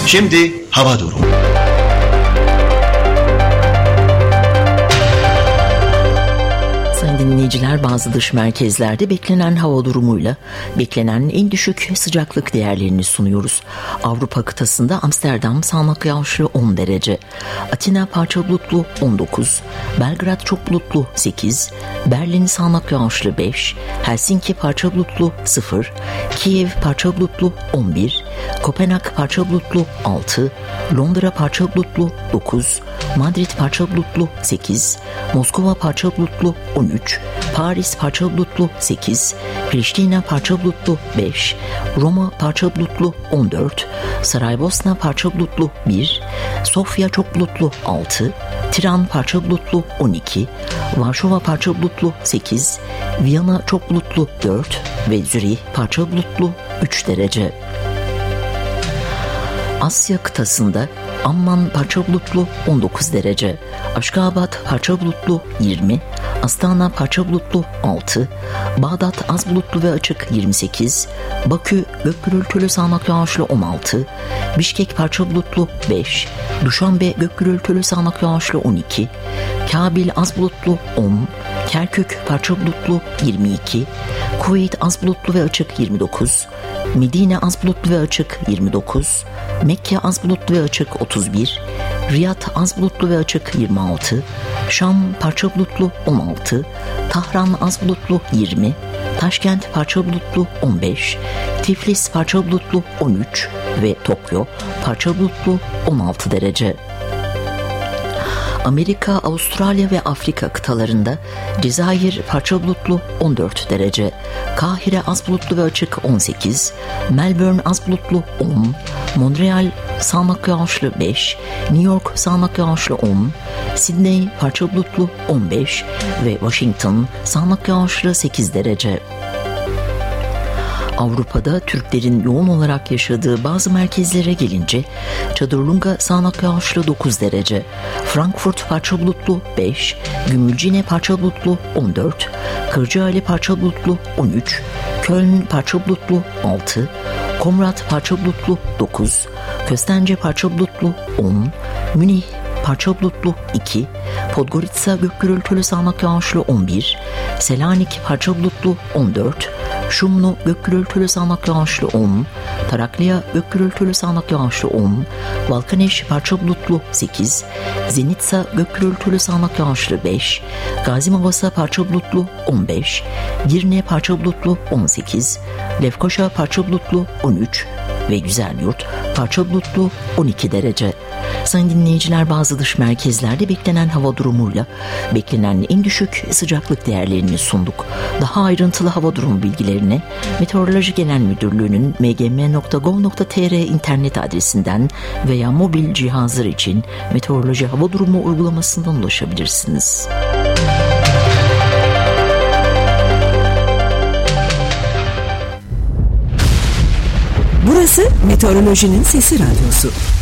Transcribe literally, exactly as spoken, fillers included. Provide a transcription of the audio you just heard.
Şimdi hava durumu. Sayın dinleyiciler, bazı dış merkezlerde beklenen hava durumuyla beklenen en düşük sıcaklık değerlerini sunuyoruz. Avrupa kıtasında Amsterdam sağanak yağışlı on derece, Atina parçalı bulutlu on dokuz, Belgrad çok bulutlu sekiz, Berlin sağanak yağışlı beş, Helsinki parçalı bulutlu sıfır, Kiev parçalı bulutlu on bir, Kopenhag parçalı bulutlu altı, Londra parçalı bulutlu dokuz, Madrid parçalı bulutlu sekiz, Moskova parçalı bulutlu on üç, Paris parçalı bulutlu sekiz, Priştine parçalı bulutlu beş, Roma parçalı bulutlu on dört, Saraybosna parçalı bulutlu bir, Sofya çok bulutlu altı, Tiran parçalı bulutlu on iki, Varşova parçalı bulutlu sekiz, Viyana çok bulutlu dört ve Zürih parçalı bulutlu üç derece. Asya kıtasında Amman parça bulutlu on dokuz derece, Aşkabat parça bulutlu yirmi, Astana parça bulutlu altı, Bağdat az bulutlu ve açık yirmi sekiz, Bakü gök gürültülü sağanak yağışlı on altı, Bişkek parça bulutlu beş, Duşanbe gök gürültülü sağanak yağışlı on iki, Kabil az bulutlu on, Kerkük parça bulutlu yirmi iki, Kuveyt az bulutlu ve açık yirmi dokuz, Medine az bulutlu ve açık yirmi dokuz, Mekke az bulutlu ve açık otuz bir, Riyad az bulutlu ve açık yirmi altı, Şam parça bulutlu on altı, Tahran az bulutlu yirmi, Taşkent parça bulutlu on beş, Tiflis parça bulutlu on üç ve Tokyo parça bulutlu on altı derece. Amerika, Avustralya ve Afrika kıtalarında Cezayir parça bulutlu on dört derece, Kahire az bulutlu ve açık on sekiz, Melbourne az bulutlu on, Montreal sağanak yağışlı beş, New York sağanak yağışlı on, Sydney parça bulutlu on beş ve Washington sağanak yağışlı sekiz derece. Avrupa'da Türklerin yoğun olarak yaşadığı bazı merkezlere gelince Çadırlunga sağanak yağışlı dokuz derece, Frankfurt parça bulutlu beş, Gümülcine parça bulutlu on dört, Kırcaali parça bulutlu on üç, Köln parça bulutlu altı, Komrat parça bulutlu dokuz, Köstence parça bulutlu on, Münih parça bulutlu iki, Podgorica gök gürültülü sağanak yağışlı on bir, Selanik parça bulutlu on dört, Şumlu gök gürültülü sağanak yağışlı on, Tarakliya gök gürültülü sağanak yağışlı on, Balkaneş parça bulutlu sekiz, Zenitsa gök gürültülü sağanak yağışlı beş, Gazimavasa parça bulutlu on beş, Girne parça bulutlu on sekiz, Lefkoşa parça bulutlu on üç ve Güzelyurt parça bulutlu on iki derece. Sayın dinleyiciler, bazı dış merkezlerde beklenen hava durumuyla beklenen en düşük sıcaklık değerlerini sunduk. Daha ayrıntılı hava durumu bilgilerine Meteoroloji Genel Müdürlüğü'nün m g m nokta gov nokta t r internet adresinden veya mobil cihazlar için Meteoroloji Hava Durumu uygulamasından ulaşabilirsiniz. Burası Meteorolojinin Sesi Radyosu.